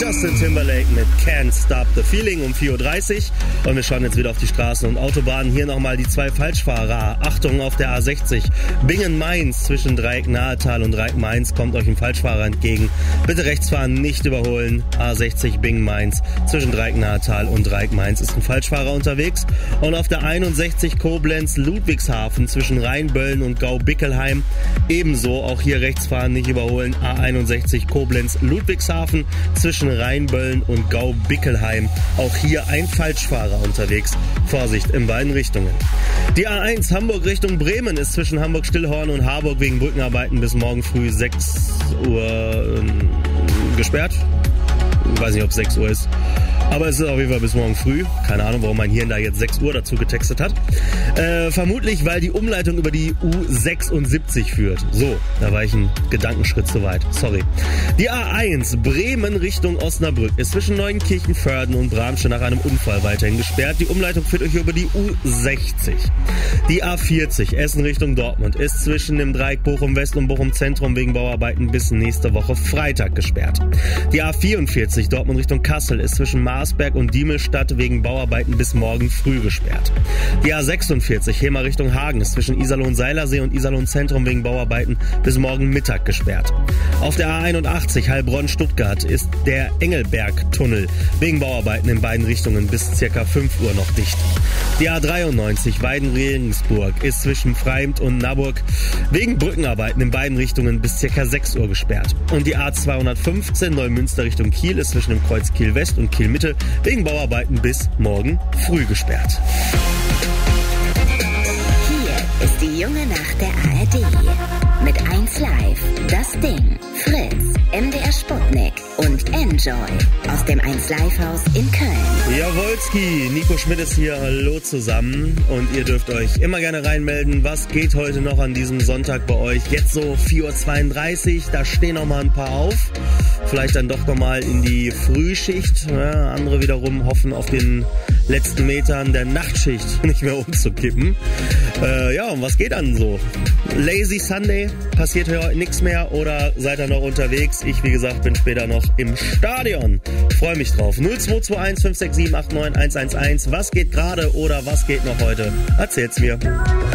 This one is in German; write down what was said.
Justin Timberlake mit Can't Stop the Feeling um 4.30 Uhr. Und wir schauen jetzt wieder auf die Straßen und Autobahnen. Hier nochmal die zwei Falschfahrer. Achtung auf der A60. Bingen-Mainz zwischen Dreieck-Nahetal und Dreieck-Mainz kommt euch ein Falschfahrer entgegen. Bitte rechts fahren, nicht überholen. A60 Bingen-Mainz zwischen Dreieck-Nahetal und Dreieck-Mainz ist ein Falschfahrer unterwegs. Und auf der 61 Koblenz-Ludwigshafen zwischen Rheinböllen und Gau-Bickelheim ebenso. Auch hier rechts fahren, nicht überholen. A61 Koblenz-Ludwigshafen zwischen Rheinböllen und Gau-Bickelheim. Auch hier ein Falschfahrer unterwegs. Vorsicht in beiden Richtungen. Die A1 Hamburg Richtung Bremen ist zwischen Hamburg-Stillhorn und Harburg wegen Brückenarbeiten bis morgen früh 6 Uhr gesperrt. Ich weiß nicht, ob es 6 Uhr ist. Aber es ist auf jeden Fall bis morgen früh. Keine Ahnung, warum mein Hirn da jetzt 6 Uhr dazu getextet hat. Vermutlich, weil die Umleitung über die U76 führt. So, da war ich einen Gedankenschritt zu weit. Sorry. Die A1 Bremen Richtung Osnabrück ist zwischen Neunkirchen-Förden und Bramsche nach einem Unfall weiterhin gesperrt. Die Umleitung führt euch über die U60. Die A40 Essen Richtung Dortmund ist zwischen dem Dreieck Bochum-West und Bochum-Zentrum wegen Bauarbeiten bis nächste Woche Freitag gesperrt. Die A44 Dortmund Richtung Kassel ist zwischen Marsberg und Diemelstadt wegen Bauarbeiten bis morgen früh gesperrt. Die A46 Hemer Richtung Hagen ist zwischen Iserlohn-Seilersee und Iserlohn-Zentrum wegen Bauarbeiten bis morgen Mittag gesperrt. Auf der A81 Heilbronn-Stuttgart ist der Engelberg-Tunnel wegen Bauarbeiten in beiden Richtungen bis ca. 5 Uhr noch dicht. Die A93 Weiden-Regensburg ist zwischen Freimt und Naburg wegen Brückenarbeiten in beiden Richtungen bis ca. 6 Uhr gesperrt. Und die A215 Neumünster Richtung Kiel ist zwischen dem Kreuz Kiel-West und Kiel-Mitte wegen Bauarbeiten bis morgen früh gesperrt. Hier ist die junge Nacht der ARD. Mit 1 Live, Das Ding, Fritz, MDR Sputnik und Enjoy aus dem 1 Live Haus in Köln. Jawolski, Nico Schmidt ist hier, hallo zusammen und ihr dürft euch immer gerne reinmelden. Was geht heute noch an diesem Sonntag bei euch? Jetzt so 4.32 Uhr, da stehen noch mal ein paar auf. Vielleicht dann doch noch mal in die Frühschicht. Ja, andere wiederum hoffen auf den letzten Metern der Nachtschicht nicht mehr umzukippen. Ja, und was geht dann so? Lazy Sunday, passiert hier heute nichts mehr oder seid ihr noch unterwegs? Ich, wie gesagt, bin später noch im Stadion. Freue mich drauf. 0221 567 89 111. Was geht gerade oder was geht noch heute? Erzählt's mir.